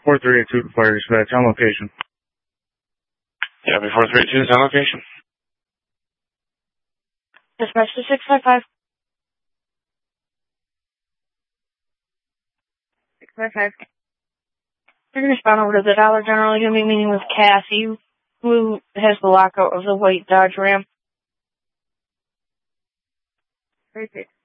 4382 Fire Dispatch on location. Yeah, 4382 is on location. Dispatch to 655. 655. You're going to respond over to the Dollar General. You're going to be meeting with Cassie, who has the lockout of the white Dodge Ram. Perfect.